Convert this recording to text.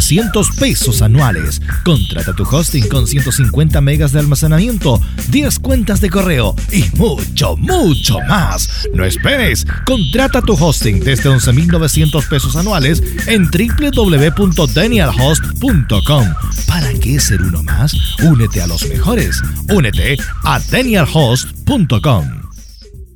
1.900 pesos anuales. Contrata tu hosting con 150 megas de almacenamiento, 10 cuentas de correo y mucho, mucho más. No esperes. Contrata tu hosting desde 11.900 pesos anuales en www.danielhost.com. ¿Para qué ser uno más? Únete a los mejores. Únete a danielhost.com.